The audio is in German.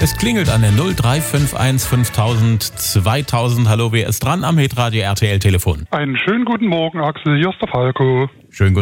Es klingelt an der 0351 5000 2000. Hallo, wer ist dran am Hitradio RTL Telefon? Einen schönen guten Morgen, Axel. Hier ist der Falco. Schönen